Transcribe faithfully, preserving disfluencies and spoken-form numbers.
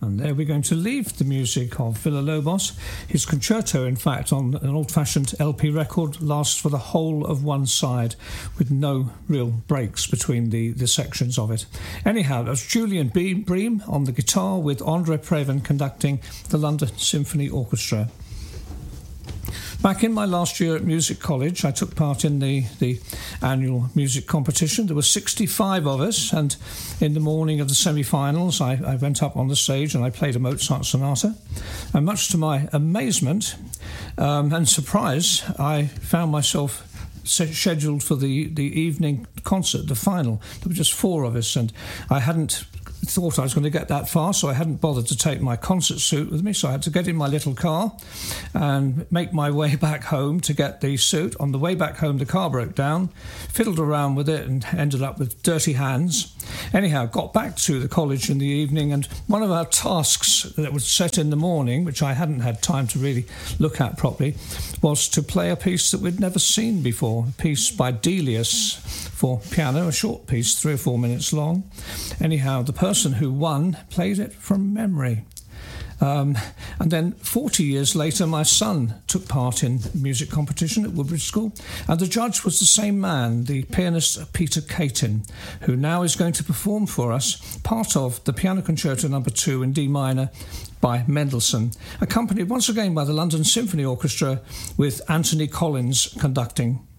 And there we're going to leave the music of Villa-Lobos. His concerto, in fact, on an old-fashioned L P record, lasts for the whole of one side with no real breaks between the, the sections of it. Anyhow, that's Julian Bream on the guitar with André Previn conducting the London Symphony Orchestra. Back in my last year at Music College, I took part in the, the annual music competition. There were sixty-five of us, and in the morning of the semi-finals, I, I went up on the stage and I played a Mozart sonata. And much to my amazement um, and surprise, I found myself scheduled for the, the evening concert, the final. There were just four of us, and I hadn't thought I was going to get that far, so I hadn't bothered to take my concert suit with me, so I had to get in my little car and make my way back home to get the suit. On the way back home, the car broke down, fiddled around with it and ended up with dirty hands. Anyhow, got back to the college in the evening, and one of our tasks that was set in the morning, which I hadn't had time to really look at properly, was to play a piece that we'd never seen before, a piece by Delius for piano, a short piece, three or four minutes long. Anyhow, the person who won played it from memory. Um, and then forty years later, my son took part in music competition at Woodbridge School, and the judge was the same man, the pianist Peter Caton, who now is going to perform for us part of the Piano Concerto Number Two in D minor by Mendelssohn, accompanied once again by the London Symphony Orchestra with Anthony Collins conducting.